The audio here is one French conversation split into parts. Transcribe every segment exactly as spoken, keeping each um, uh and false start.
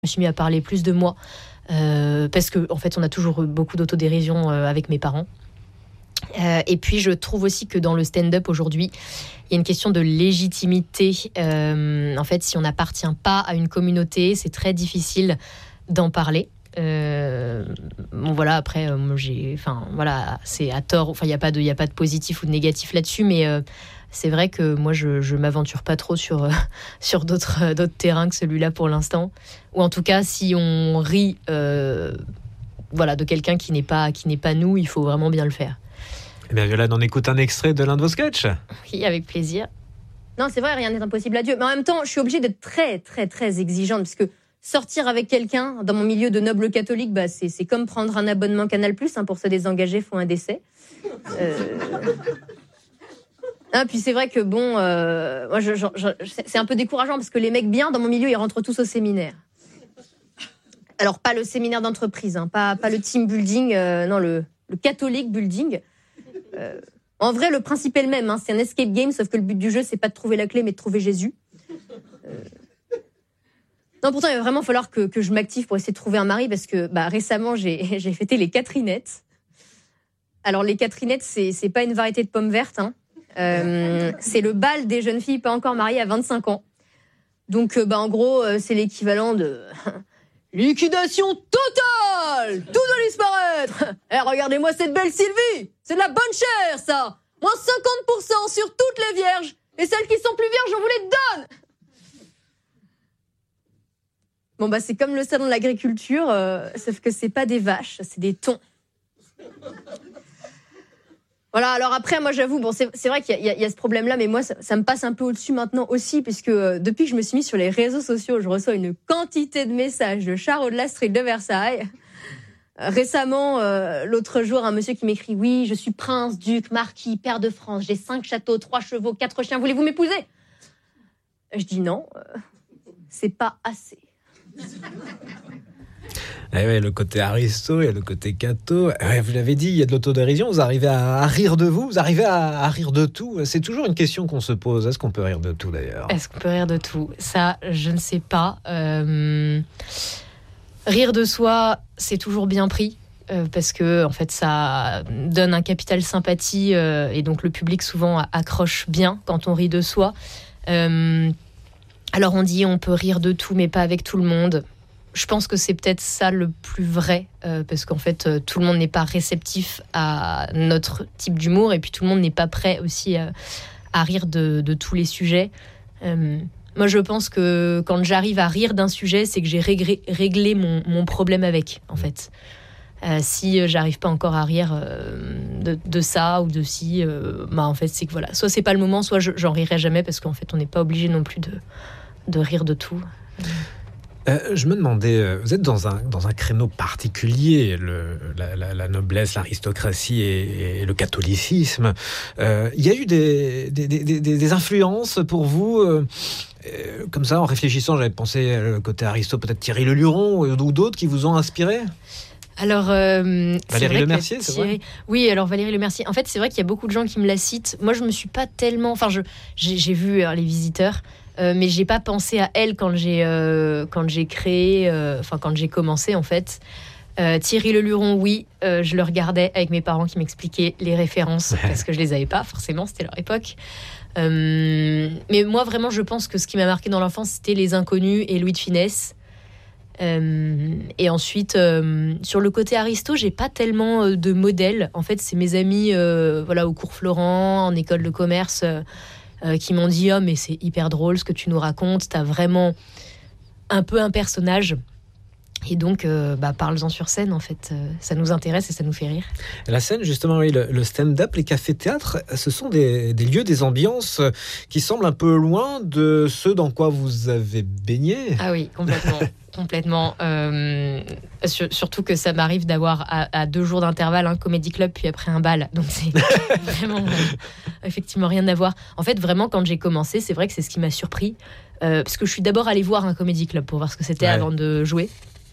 Je me suis mis à parler plus de moi euh, parce que en fait on a toujours eu beaucoup d'autodérision euh, avec mes parents euh, et puis je trouve aussi que dans le stand-up aujourd'hui il y a une question de légitimité. Euh, en fait si on n'appartient pas à une communauté c'est très difficile d'en parler. Euh, bon voilà après euh, moi j'ai enfin voilà c'est à tort, enfin il y a pas de il y a pas de positif ou de négatif là-dessus, mais euh, c'est vrai que moi je je m'aventure pas trop sur euh, sur d'autres euh, d'autres terrains que celui-là pour l'instant, ou en tout cas si on rit euh, voilà de quelqu'un qui n'est pas qui n'est pas nous, il faut vraiment bien le faire. Eh bien Violaine, on écoute un extrait de l'un de vos sketchs. Oui, avec plaisir. Non, c'est vrai, rien n'est impossible à Dieu, mais en même temps je suis obligée d'être très très très exigeante parce que sortir avec quelqu'un, dans mon milieu de noble catholique, bah c'est, c'est comme prendre un abonnement Canal plus, hein, pour se désengager, faut un décès. Euh... Ah, puis c'est vrai que bon, euh, moi je, je, je, c'est un peu décourageant parce que les mecs bien dans mon milieu, ils rentrent tous au séminaire. Alors pas le séminaire d'entreprise, hein, pas, pas le team building, euh, non le, le catholique building. Euh, en vrai, le principe est le même, hein, c'est un escape game, sauf que le but du jeu, c'est pas de trouver la clé, mais de trouver Jésus. Euh... Non, pourtant, il va vraiment falloir que, que je m'active pour essayer de trouver un mari parce que bah, récemment, j'ai, j'ai fêté les Catherinettes. Alors, les Catherinettes, c'est, c'est pas une variété de pommes vertes. Hein. Euh, c'est le bal des jeunes filles pas encore mariées à vingt-cinq ans. Donc, euh, bah, en gros, euh, c'est l'équivalent de liquidation totale. Tout doit disparaître. Eh, regardez-moi cette belle Sylvie. C'est de la bonne chair, ça. Moins cinquante pour cent sur toutes les vierges. Et celles qui sont plus vierges, on vous les donne. Bon, bah, c'est comme le salon de l'agriculture, euh, sauf que c'est pas des vaches, c'est des thons. Voilà, alors après, moi, j'avoue, bon, c'est, c'est vrai qu'il y a, il y a ce problème-là, mais moi, ça, ça me passe un peu au-dessus maintenant aussi, puisque euh, depuis que je me suis mise sur les réseaux sociaux, je reçois une quantité de messages de Charo de la Street de Versailles. Euh, récemment, euh, l'autre jour, un monsieur qui m'écrit « Oui, je suis prince, duc, marquis, pair de France, j'ai cinq châteaux, trois chevaux, quatre chiens, voulez-vous m'épouser ?» Je dis non, euh, c'est pas assez. Eh ouais, le côté aristo et le côté catho. Ouais, vous l'avez dit, il y a de l'autodérision. Vous arrivez à, à rire de vous, vous arrivez à, à rire de tout. C'est toujours une question qu'on se pose. Est-ce qu'on peut rire de tout d'ailleurs ? Est-ce qu'on peut rire de tout ? Ça, je ne sais pas. Euh... Rire de soi, c'est toujours bien pris. Euh, parce que en fait, ça donne un capital sympathie euh, et donc le public souvent accroche bien quand on rit de soi. Euh... Alors on dit on peut rire de tout mais pas avec tout le monde. Je pense que c'est peut-être ça le plus vrai, euh, parce qu'en fait euh, tout le monde n'est pas réceptif à notre type d'humour et puis tout le monde n'est pas prêt aussi à, à rire de, de tous les sujets. Euh, moi je pense que quand j'arrive à rire d'un sujet, c'est que j'ai réglé, réglé mon, mon problème avec, en fait. Euh, si j'arrive pas encore à rire euh, de, de ça ou de ci, euh, bah en fait c'est que voilà, soit c'est pas le moment, soit je, j'en rirai jamais parce qu'en fait on n'est pas obligé non plus de de rire de tout. Euh, je me demandais, vous êtes dans un, dans un créneau particulier, le, la, la, la noblesse, l'aristocratie et, et le catholicisme. Euh, il y a eu des, des, des, des, des influences pour vous euh, euh, comme ça, en réfléchissant, j'avais pensé au côté aristo, peut-être Thierry Le Luron ou d'autres qui vous ont inspiré ? Alors, euh, Valérie Lemercier, c'est Thierry... vrai. Oui, alors Valérie Lemercier. En fait, c'est vrai qu'il y a beaucoup de gens qui me la citent. Moi, je me suis pas tellement. Enfin, je j'ai, j'ai vu euh, Les Visiteurs, euh, mais j'ai pas pensé à elle quand j'ai euh, quand j'ai créé, euh, enfin quand j'ai commencé en fait. Euh, Thierry Le Luron, oui, euh, je le regardais avec mes parents qui m'expliquaient les références parce que je les avais pas forcément, c'était leur époque. Euh, mais moi, vraiment, je pense que ce qui m'a marqué dans l'enfance, c'était Les Inconnus et Louis de Funès. Euh, et ensuite, euh, sur le côté aristo, j'ai pas tellement euh, de modèles. En fait, c'est mes amis, euh, voilà, au cours Florent, en école de commerce, euh, euh, qui m'ont dit « Oh, mais c'est hyper drôle ce que tu nous racontes. T'as vraiment un peu un personnage. » Et donc, euh, bah, parle-en sur scène, en fait. Euh, ça nous intéresse et ça nous fait rire. La scène, justement, oui, le, le stand-up, les cafés-théâtres, ce sont des, des lieux, des ambiances qui semblent un peu loin de ceux dans quoi vous avez baigné. Ah oui, complètement. Complètement. Euh, sur, surtout que ça m'arrive d'avoir à, à deux jours d'intervalle un comédie club, puis après un bal. Donc, c'est vraiment, euh, effectivement, rien à voir. En fait, vraiment, quand j'ai commencé, c'est vrai que c'est ce qui m'a surpris. Euh, parce que je suis d'abord allée voir un comédie club pour voir ce que c'était ouais. avant de jouer.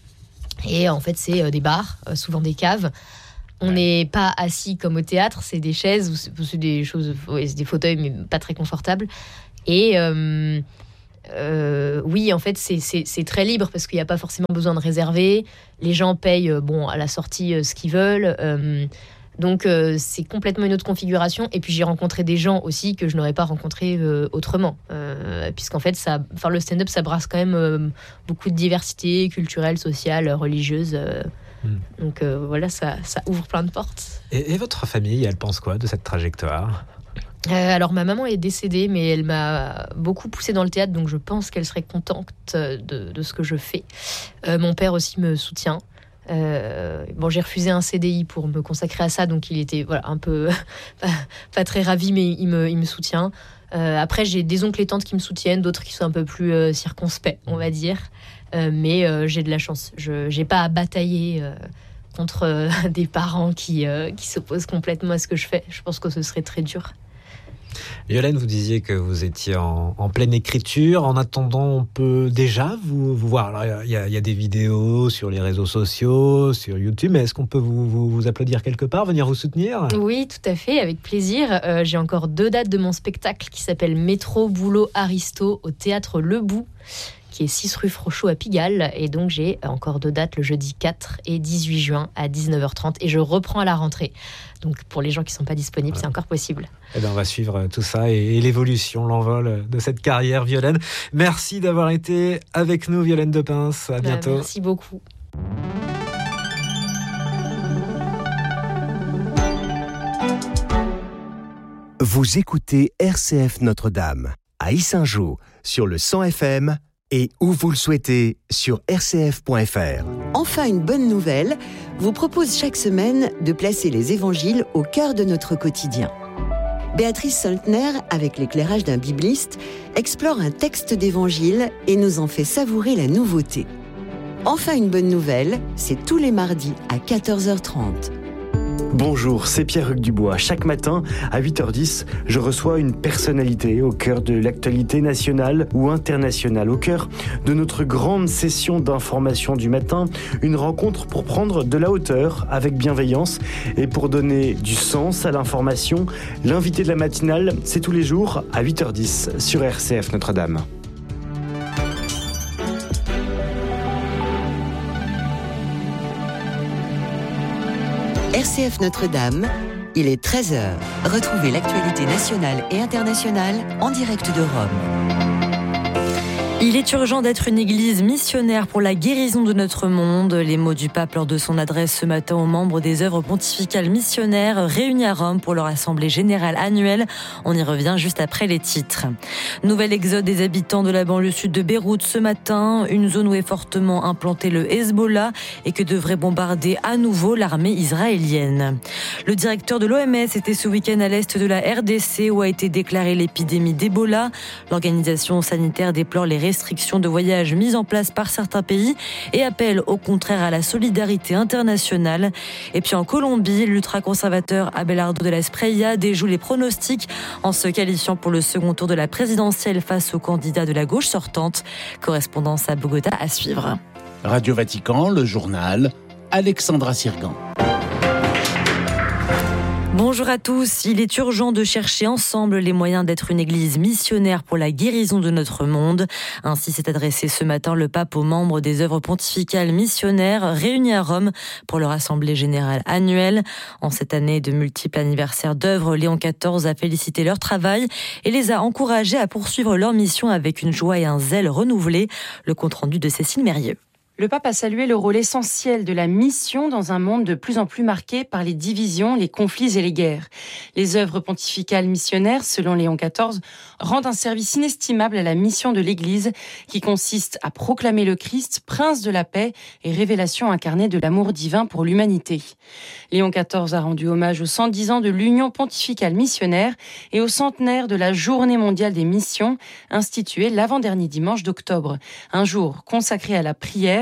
Et en fait, c'est euh, des bars, euh, souvent des caves. On n'est ouais. pas assis comme au théâtre, c'est des chaises, ou c'est, ou c'est des choses, ouais, c'est des fauteuils, mais pas très confortables. Et, euh, euh, oui, en fait, c'est, c'est, c'est très libre parce qu'il n'y a pas forcément besoin de réserver. Les gens payent bon, à la sortie euh, ce qu'ils veulent. Euh, donc, euh, c'est complètement une autre configuration. Et puis, j'ai rencontré des gens aussi que je n'aurais pas rencontrés euh, autrement. Euh, puisqu'en fait, ça, enfin, le stand-up, ça brasse quand même euh, beaucoup de diversité culturelle, sociale, religieuse. Euh, mmh. Donc, euh, voilà, ça, ça ouvre plein de portes. Et, et votre famille, elle pense quoi de cette trajectoire ? Euh, alors ma maman est décédée, mais elle m'a beaucoup poussée dans le théâtre, donc je pense qu'elle serait contente de, de ce que je fais. Euh, mon père aussi me soutient. Euh, bon, j'ai refusé un C D I pour me consacrer à ça, donc il était voilà, un peu pas, pas très ravi, mais il me, il me soutient. Euh, après, j'ai des oncles et tantes qui me soutiennent, d'autres qui sont un peu plus euh, circonspects, on va dire. Euh, mais euh, j'ai de la chance. Je j'ai pas à batailler euh, contre euh, des parents qui, euh, qui s'opposent complètement à ce que je fais. Je pense que ce serait très dur. Violaine, vous disiez que vous étiez en, en pleine écriture. En attendant, on peut déjà vous, vous voir. Alors, il y, y a des vidéos sur les réseaux sociaux, sur YouTube, mais est-ce qu'on peut vous, vous, vous applaudir quelque part, venir vous soutenir ? Oui, tout à fait, avec plaisir. Euh, j'ai encore deux dates de mon spectacle qui s'appelle Métro, Boulot, Aristo au Théâtre Le Bout, qui est six rue Frochot à Pigalle. Et donc, j'ai encore deux dates le jeudi quatre et dix-huit juin à dix-neuf heures trente. Et je reprends à la rentrée. Donc, pour les gens qui ne sont pas disponibles, ouais. C'est encore possible. Eh bien, on va suivre tout ça et, et l'évolution, l'envol de cette carrière, Violaine. Merci d'avoir été avec nous, Violaine Depince. À bientôt. Bah, merci beaucoup. Vous écoutez R C F Notre-Dame à Yssingeaux sur le cent F M et où vous le souhaitez sur r c f point f r. Enfin, une bonne nouvelle vous propose chaque semaine de placer les évangiles au cœur de notre quotidien. Béatrice Soltner, avec l'éclairage d'un bibliste, explore un texte d'évangile et nous en fait savourer la nouveauté. Enfin, une bonne nouvelle, c'est tous les mardis à quatorze heures trente. Bonjour, c'est Pierre-Hugues Dubois. Chaque matin, à huit heures dix, je reçois une personnalité au cœur de l'actualité nationale ou internationale, au cœur de notre grande session d'information du matin, une rencontre pour prendre de la hauteur avec bienveillance et pour donner du sens à l'information. L'invité de la matinale, c'est tous les jours à huit heures dix sur R C F Notre-Dame. R C F Notre-Dame, il est treize heures. Retrouvez l'actualité nationale et internationale en direct de Rome. Il est urgent d'être une église missionnaire pour la guérison de notre monde. Les mots du pape lors de son adresse ce matin aux membres des œuvres pontificales missionnaires réunis à Rome pour leur assemblée générale annuelle. On y revient juste après les titres. Nouvel exode des habitants de la banlieue sud de Beyrouth ce matin. Une zone où est fortement implanté le Hezbollah et que devrait bombarder à nouveau l'armée israélienne. Le directeur de l'O M S était ce week-end à l'est de la R D C où a été déclarée l'épidémie d'Ebola. L'organisation sanitaire déplore les restrictions de voyage mises en place par certains pays et appelle au contraire à la solidarité internationale. Et puis en Colombie, l'ultra-conservateur Abelardo de la Espriella déjoue les pronostics en se qualifiant pour le second tour de la présidentielle face au candidat de la gauche sortante. Correspondance à Bogota à suivre. Radio Vatican, le journal, Alexandra Sirgan. Bonjour à tous. Il est urgent de chercher ensemble les moyens d'être une église missionnaire pour la guérison de notre monde. Ainsi s'est adressé ce matin le pape aux membres des œuvres pontificales missionnaires réunis à Rome pour leur assemblée générale annuelle. En cette année de multiples anniversaires d'œuvres, Léon quatorze a félicité leur travail et les a encouragés à poursuivre leur mission avec une joie et un zèle renouvelés. Le compte-rendu de Cécile Mérieux. Le pape a salué le rôle essentiel de la mission dans un monde de plus en plus marqué par les divisions, les conflits et les guerres. Les œuvres pontificales missionnaires, selon Léon quatorze, rendent un service inestimable à la mission de l'Église qui consiste à proclamer le Christ, prince de la paix et révélation incarnée de l'amour divin pour l'humanité. Léon quatorze a rendu hommage aux cent dix ans de l'Union pontificale missionnaire et au centenaire de la Journée mondiale des missions, instituée l'avant-dernier dimanche d'octobre. Un jour consacré à la prière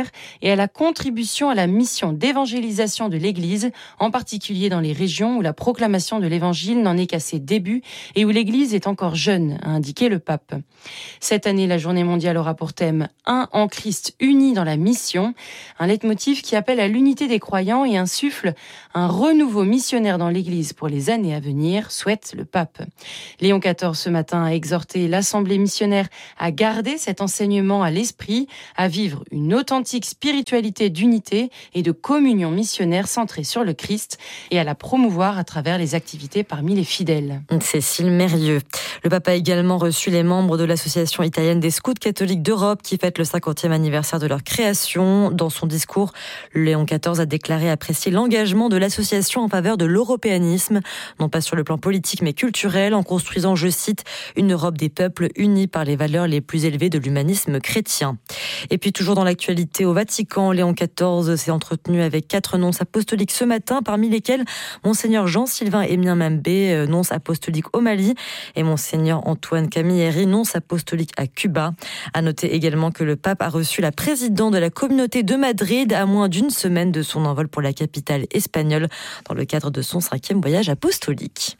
et à la contribution à la mission d'évangélisation de l'Église, en particulier dans les régions où la proclamation de l'Évangile n'en est qu'à ses débuts et où l'Église est encore jeune, a indiqué le pape. Cette année, la journée mondiale aura pour thème « Un en Christ uni dans la mission », un leitmotiv qui appelle à l'unité des croyants et insuffle un renouveau missionnaire dans l'Église pour les années à venir, souhaite le pape. Léon quatorze ce matin a exhorté l'Assemblée missionnaire à garder cet enseignement à l'esprit, à vivre une authentique spiritualité d'unité et de communion missionnaire centrée sur le Christ et à la promouvoir à travers les activités parmi les fidèles. Cécile Mérieux. Le pape a également reçu les membres de l'Association italienne des scouts catholiques d'Europe qui fête le cinquantième anniversaire de leur création. Dans son discours, Léon quatorze a déclaré apprécier l'engagement de l'association en faveur de l'européanisme, non pas sur le plan politique mais culturel, en construisant, je cite, une Europe des peuples unis par les valeurs les plus élevées de l'humanisme chrétien. Et puis toujours dans l'actualité au Vatican, Léon quatorze s'est entretenu avec quatre nonces apostoliques ce matin, parmi lesquels Monseigneur Jean-Sylvain Émien Mambé, nonce apostolique au Mali, et Monseigneur Antoine Camilleri, nonce apostolique à Cuba. À noter également que le pape a reçu la présidente de la communauté de Madrid à moins d'une semaine de son envol pour la capitale espagnole dans le cadre de son cinquième voyage apostolique.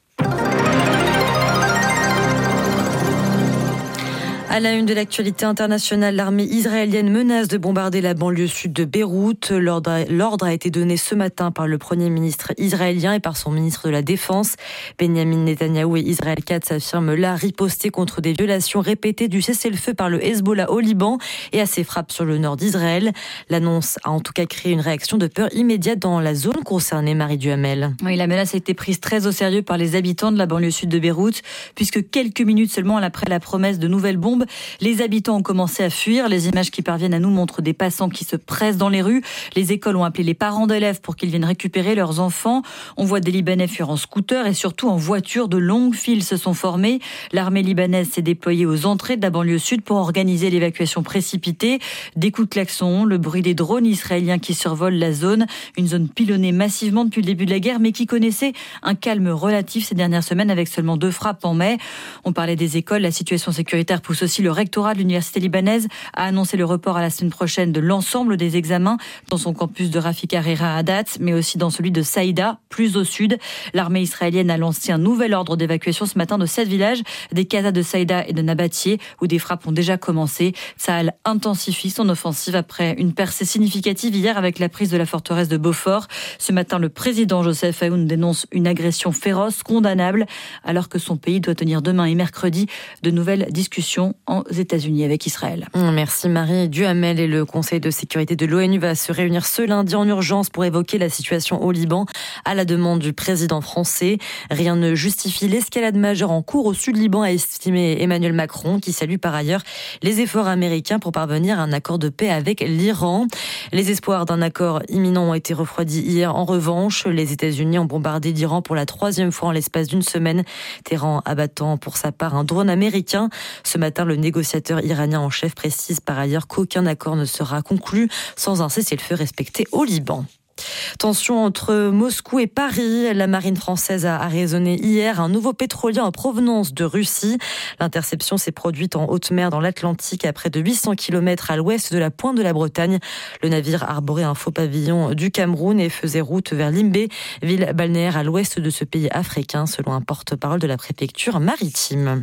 À la une de l'actualité internationale, l'armée israélienne menace de bombarder la banlieue sud de Beyrouth. L'ordre a, l'ordre a été donné ce matin par le Premier ministre israélien et par son ministre de la Défense. Benjamin Netanyahou et Israël Katz affirment là riposter contre des violations répétées du cessez-le-feu par le Hezbollah au Liban et à ses frappes sur le nord d'Israël. L'annonce a en tout cas créé une réaction de peur immédiate dans la zone concernée, Marie Duhamel. Oui, la menace a été prise très au sérieux par les habitants de la banlieue sud de Beyrouth, puisque quelques minutes seulement après la promesse de nouvelles bombes, les habitants ont commencé à fuir. Les images qui parviennent à nous montrent des passants qui se pressent dans les rues. Les écoles ont appelé les parents d'élèves pour qu'ils viennent récupérer leurs enfants. On voit des Libanais fuir en scooter et surtout en voiture. De longues files se sont formées. L'armée libanaise s'est déployée aux entrées de la banlieue sud pour organiser l'évacuation précipitée. Des coups de klaxon, le bruit des drones israéliens qui survolent la zone. Une zone pilonnée massivement depuis le début de la guerre, mais qui connaissait un calme relatif ces dernières semaines avec seulement deux frappes en mai. On parlait des écoles. La situation sécuritaire pousse aussi le rectorat de l'université libanaise a annoncé le report à la semaine prochaine de l'ensemble des examens dans son campus de Rafik Hariri à Hadat, mais aussi dans celui de Saïda, plus au sud. L'armée israélienne a lancé un nouvel ordre d'évacuation ce matin de sept villages, des Casas de Saïda et de Nabatieh, où des frappes ont déjà commencé. Tsahal intensifie son offensive après une percée significative hier avec la prise de la forteresse de Beaufort. Ce matin, le président Joseph Aoun dénonce une agression féroce, condamnable, alors que son pays doit tenir demain et mercredi de nouvelles discussions aux États-Unis avec Israël. Merci Marie Duhamel. Et le Conseil de sécurité de l'ONU va se réunir ce lundi en urgence pour évoquer la situation au Liban à la demande du président français. Rien ne justifie l'escalade majeure en cours au sud Liban, a estimé Emmanuel Macron, qui salue par ailleurs les efforts américains pour parvenir à un accord de paix avec l'Iran. Les espoirs d'un accord imminent ont été refroidis hier. En revanche, les États-Unis ont bombardé l'Iran pour la troisième fois en l'espace d'une semaine, Téhéran abattant pour sa part un drone américain. Ce matin, le négociateur iranien en chef précise par ailleurs qu'aucun accord ne sera conclu sans un cessez-le-feu respecté au Liban. Tension entre Moscou et Paris. La marine française a arraisonné hier un nouveau pétrolier en provenance de Russie. L'interception s'est produite en haute mer dans l'Atlantique à près de huit cents kilomètres à l'ouest de la pointe de la Bretagne. Le navire arborait un faux pavillon du Cameroun et faisait route vers Limbé, ville balnéaire à l'ouest de ce pays africain, selon un porte-parole de la préfecture maritime.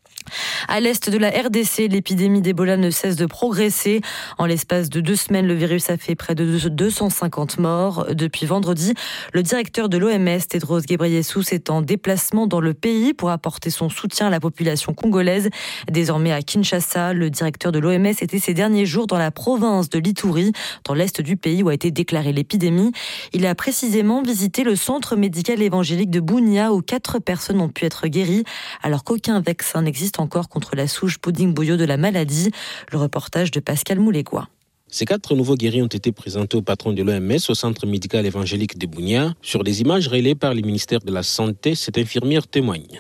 À l'est de la R D C, l'épidémie d'Ebola ne cesse de progresser. En l'espace de deux semaines, le virus a fait près de deux cent cinquante morts. Depuis vendredi, le directeur de l'O M S, Tedros Ghebreyesus, est en déplacement dans le pays pour apporter son soutien à la population congolaise. Désormais à Kinshasa, le directeur de l'O M S était ces derniers jours dans la province de l'Ituri, dans l'est du pays où a été déclarée l'épidémie. Il a précisément visité le centre médical évangélique de Bunia où quatre personnes ont pu être guéries, alors qu'aucun vaccin n'existe encore contre la souche pudding-bouillot de la maladie. Le reportage de Pascal Moulégois. Ces quatre nouveaux guéris ont été présentés au patron de l'O M S au centre médical évangélique de Bunia. Sur des images relayées par le ministère de la Santé, cette infirmière témoigne.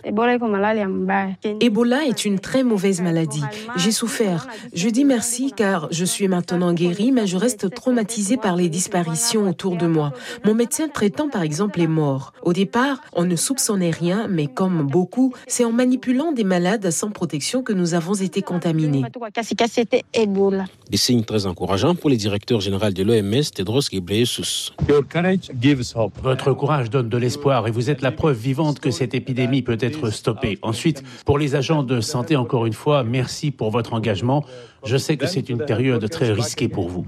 Ebola est une très mauvaise maladie. J'ai souffert. Je dis merci car je suis maintenant guérie, mais je reste traumatisée par les disparitions autour de moi. Mon médecin traitant, par exemple, est mort. Au départ, on ne soupçonnait rien, mais comme beaucoup, c'est en manipulant des malades sans protection que nous avons été contaminés. Des signes très encourageants encourageant pour le directeur général de l'O M S, Tedros Ghebreyesus. Votre courage donne de l'espoir et vous êtes la preuve vivante que cette épidémie peut être stoppée. Ensuite, pour les agents de santé, encore une fois, merci pour votre engagement. Je sais que c'est une période très risquée pour vous.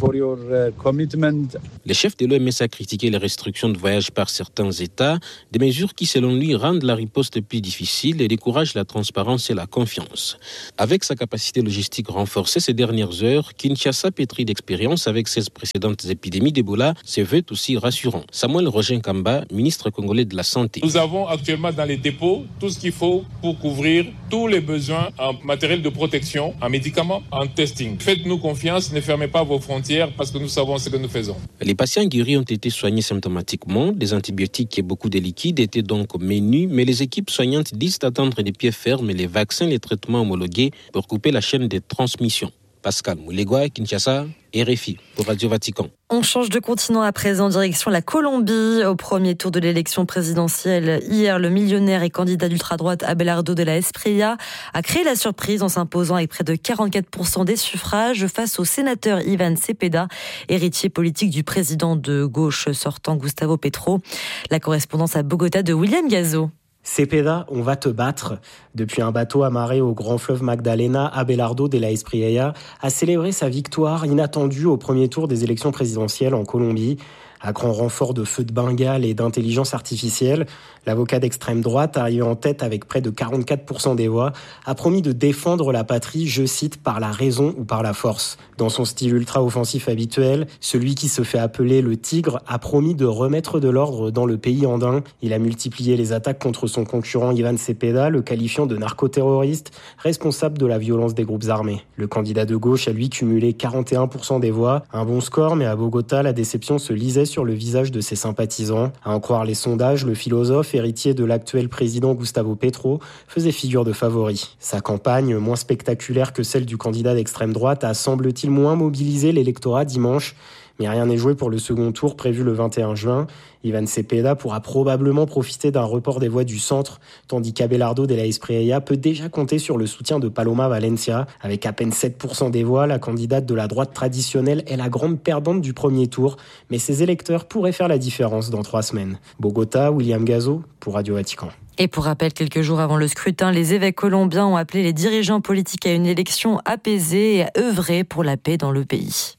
Le chef de l'O M S a critiqué les restrictions de voyage par certains États, des mesures qui, selon lui, rendent la riposte plus difficile et découragent la transparence et la confiance. Avec sa capacité logistique renforcée ces dernières heures, Kinshasa, pétri d'expérience avec ses précédentes épidémies d'Ebola, se veut aussi rassurant. Samuel Roger Kamba, ministre congolais de la Santé. Nous avons actuellement dans les dépôts tout ce qu'il faut pour couvrir tous les besoins en matériel de protection, en médicaments, en testing. Faites-nous confiance, ne fermez pas vos frontières parce que nous savons ce que nous faisons. Les patients guéris ont été soignés symptomatiquement. Des antibiotiques et beaucoup de liquides étaient donc au menu, mais les équipes soignantes disent attendre des pieds fermes les vaccins et les traitements homologués pour couper la chaîne de transmission. Pascal Moulegua, Kinshasa, R F I pour Radio Vatican. On change de continent à présent, direction la Colombie. Au premier tour de l'élection présidentielle, hier, le millionnaire et candidat d'ultra-droite Abelardo de la Espriella a créé la surprise en s'imposant avec près de quarante-quatre pour cent des suffrages face au sénateur Iván Cepeda, héritier politique du président de gauche sortant Gustavo Petro. La correspondance à Bogota de William Gazo. Cepeda, on va te battre. Depuis un bateau amarré au grand fleuve Magdalena, Abelardo de la Espriella a célébré sa victoire inattendue au premier tour des élections présidentielles en Colombie. À grand renfort de feux de Bengale et d'intelligence artificielle, l'avocat d'extrême droite, arrivé en tête avec près de quarante-quatre pour cent des voix, a promis de défendre la patrie, je cite, par la raison ou par la force. Dans son style ultra-offensif habituel, celui qui se fait appeler le Tigre a promis de remettre de l'ordre dans le pays andin. Il a multiplié les attaques contre son concurrent Iván Cepeda, le qualifiant de narcoterroriste, responsable de la violence des groupes armés. Le candidat de gauche a lui cumulé quarante et un pour cent des voix. Un bon score, mais à Bogota, la déception se lisait sur le visage de ses sympathisants. À en croire les sondages, le philosophe, héritier de l'actuel président Gustavo Petro, faisait figure de favori. Sa campagne, moins spectaculaire que celle du candidat d'extrême droite, a semble-t-il moins mobilisé l'électorat dimanche. Mais rien n'est joué pour le second tour prévu le vingt et un juin. Iván Cepeda pourra probablement profiter d'un report des voix du centre, tandis qu'Abelardo de la Espriella peut déjà compter sur le soutien de Paloma Valencia. Avec à peine sept pour cent des voix, la candidate de la droite traditionnelle est la grande perdante du premier tour, mais ses électeurs pourraient faire la différence dans trois semaines. Bogota, William Gazo, pour Radio Vatican. Et pour rappel, quelques jours avant le scrutin, les évêques colombiens ont appelé les dirigeants politiques à une élection apaisée et à œuvrer pour la paix dans le pays.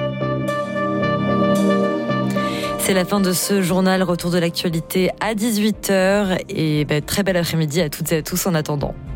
C'est la fin de ce journal. Retour de l'actualité à dix-huit heures. Et ben, très bel après-midi à toutes et à tous en attendant.